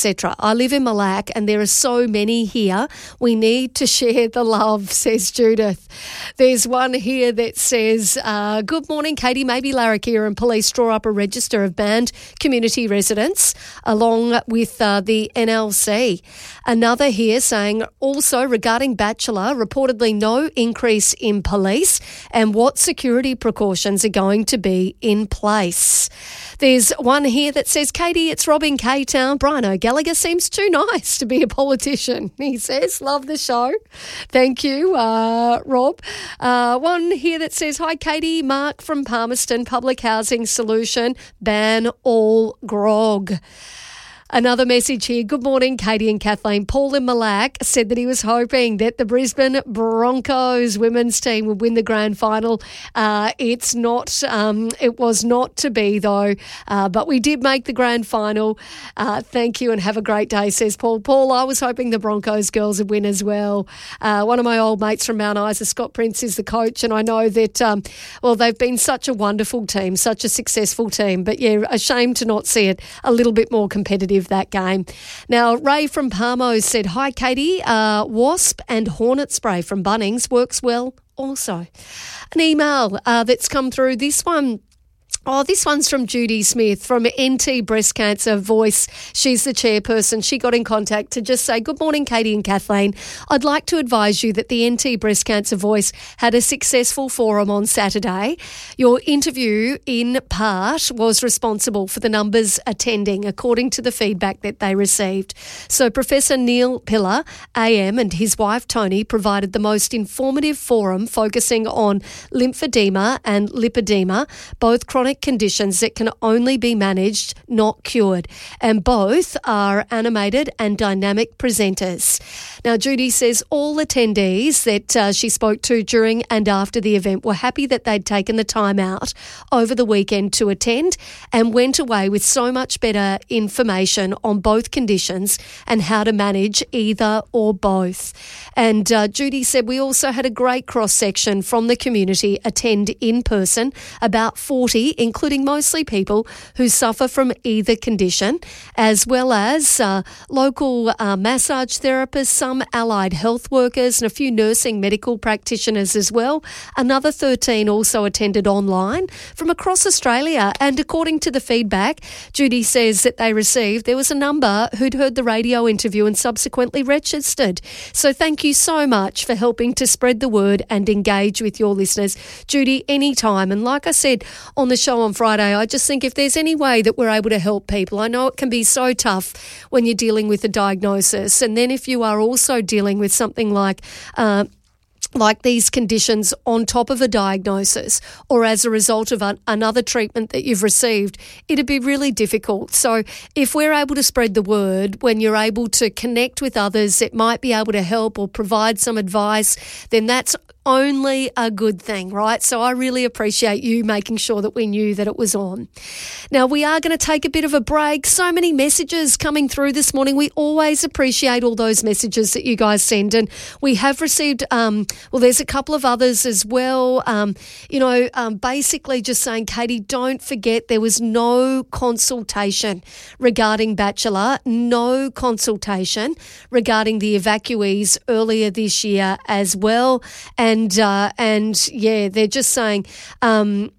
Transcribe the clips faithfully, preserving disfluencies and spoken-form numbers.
cetera. I live in Malak and there are so many here. We need to share the love, says Judith. There's one here that says, uh, good morning, Katie. Maybe Larrakia and police draw up a register of banned community residents along with uh, the N L C. Another here saying, also regarding Bachelor, reportedly no increase in police and what security precautions are going to be in place. There's one here that says, Katie, it's Rob in K-Town. Brian O'Gallagher seems too nice to be a politician, he says. Love the show. Thank you, uh, Rob. Uh, one here that says, hi, Katie, Mark from Palmerston, Public Housing Solution, ban all grog. Another message here. Good morning, Katie and Kathleen. Paul in Malak said that he was hoping that the Brisbane Broncos women's team would win the grand final. Uh, it's not. Um, it was not to be, though. Uh, but we did make the grand final. Uh, thank you and have a great day, says Paul. Paul, I was hoping the Broncos girls would win as well. Uh, one of my old mates from Mount Isa, Scott Prince, is the coach, and I know that, um, well, they've been such a wonderful team, such a successful team. But, yeah, a shame to not see it a little bit more competitive that game. Now, Ray from Parmo said, hi, Katie, uh, wasp and hornet spray from Bunnings works well also. An email uh, that's come through, this one, Oh, this one's from Judy Smith from N T Breast Cancer Voice. She's the chairperson. She got in contact to just say, good morning, Katie and Kathleen. I'd like to advise you that the N T Breast Cancer Voice had a successful forum on Saturday. Your interview, in part, was responsible for the numbers attending, according to the feedback that they received. So Professor Neil Pillar, A M, and his wife Tony provided the most informative forum focusing on lymphedema and lipedema, both chronic conditions that can only be managed, not cured, and both are animated and dynamic presenters. Now, Judy says all attendees that uh, she spoke to during and after the event were happy that they'd taken the time out over the weekend to attend and went away with so much better information on both conditions and how to manage either or both. And uh, Judy said we also had a great cross-section from the community attend in person, about forty, including mostly people who suffer from either condition, as well as uh, local uh, massage therapists, some allied health workers and a few nursing medical practitioners as well. Another thirteen also attended online from across Australia. And according to the feedback Judy says that they received, there was a number who'd heard the radio interview and subsequently registered. So thank you so much for helping to spread the word and engage with your listeners. Judy, anytime. And like I said on the show on Friday, I just think if there's any way that we're able to help people, I know it can be so tough when you're dealing with a diagnosis. And then if you are also dealing with something like uh, like these conditions on top of a diagnosis or as a result of an, another treatment that you've received, it'd be really difficult. So if we're able to spread the word, when you're able to connect with others that might be able to help or provide some advice, then that's only a good thing, right? So I really appreciate you making sure that we knew that it was on. Now, we are going to take a bit of a break. So many messages coming through this morning. We always appreciate all those messages that you guys send. And we have received, um, well, there's a couple of others as well, um, you know, um, basically just saying, Katie, don't forget there was no consultation regarding Bachelor, no consultation regarding the evacuees earlier this year as well. And And, uh, and yeah, they're just saying, um,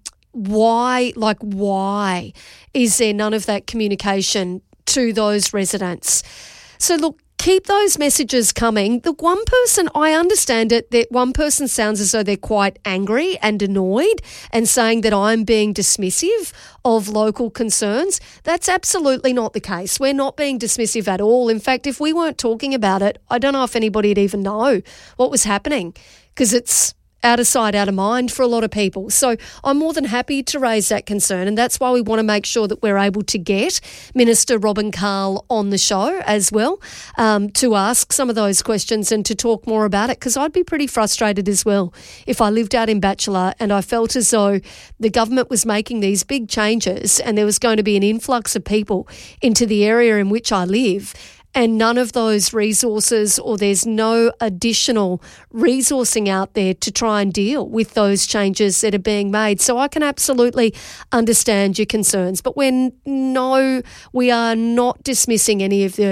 why, like, why is there none of that communication to those residents? So, look, keep those messages coming. The one person, I understand it, that one person sounds as though they're quite angry and annoyed and saying that I'm being dismissive of local concerns. That's absolutely not the case. We're not being dismissive at all. In fact, if we weren't talking about it, I don't know if anybody would even know what was happening, because it's out of sight, out of mind for a lot of people. So I'm more than happy to raise that concern, and that's why we want to make sure that we're able to get Minister Robin Carl on the show as well, um, to ask some of those questions and to talk more about it, because I'd be pretty frustrated as well if I lived out in Bachelor and I felt as though the government was making these big changes and there was going to be an influx of people into the area in which I live, and none of those resources, or there's no additional resourcing out there to try and deal with those changes that are being made. So I can absolutely understand your concerns. But when no, we are not dismissing any of the